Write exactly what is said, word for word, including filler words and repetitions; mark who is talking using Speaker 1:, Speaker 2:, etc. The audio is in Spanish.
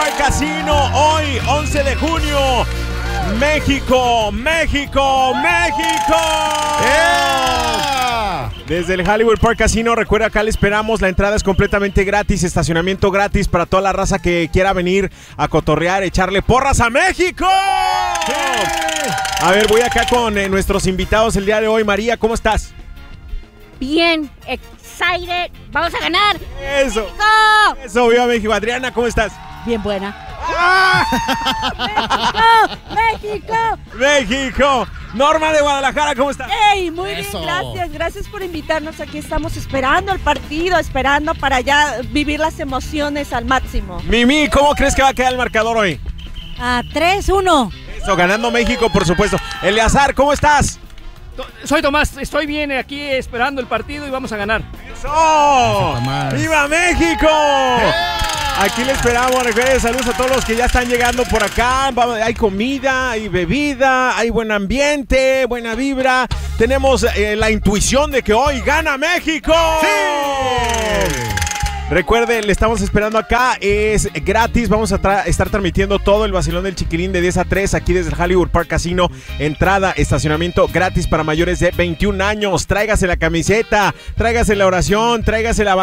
Speaker 1: Park Casino. Hoy, once de junio. México, México, México.
Speaker 2: Yeah.
Speaker 1: Desde el Hollywood Park Casino, recuerda, acá le esperamos. La entrada es completamente gratis, estacionamiento gratis para toda la raza que quiera venir a cotorrear, echarle porras a México.
Speaker 2: Sí.
Speaker 1: A ver, voy acá con eh, nuestros invitados el día de hoy. María, ¿cómo estás?
Speaker 3: Bien, excited. Vamos a ganar.
Speaker 1: Eso.
Speaker 3: ¡México!
Speaker 1: Eso, viva México. Adriana, ¿cómo estás?
Speaker 3: Bien buena.
Speaker 1: ¡Ah!
Speaker 3: ¡México!
Speaker 1: México. Norma de Guadalajara, ¿cómo estás?
Speaker 4: ¡Ey! Muy
Speaker 2: Eso.
Speaker 4: bien, gracias. Gracias por invitarnos. Aquí estamos esperando el partido, esperando para ya vivir las emociones al máximo.
Speaker 1: Mimi, ¿cómo crees que va a quedar el marcador hoy?
Speaker 3: A tres uno.
Speaker 1: Eso, ganando México, por supuesto. Eleazar, ¿cómo estás?
Speaker 5: Soy Tomás, estoy bien aquí esperando el partido y vamos a ganar.
Speaker 1: ¡Eso!
Speaker 2: Tomás.
Speaker 1: ¡Viva México! Aquí le esperamos. Recuerden, saludos a todos los que ya están llegando por acá. Vamos, hay comida, hay bebida, hay buen ambiente, buena vibra. Tenemos eh, la intuición de que hoy gana México.
Speaker 2: ¡Sí!
Speaker 1: Recuerden, le estamos esperando acá, es gratis, vamos a tra- estar transmitiendo todo el vacilón del Chiquilín de diez a tres aquí desde el Hollywood Park Casino. Entrada, estacionamiento gratis para mayores de veintiún años. Tráigase la camiseta, tráigase la oración, tráigase la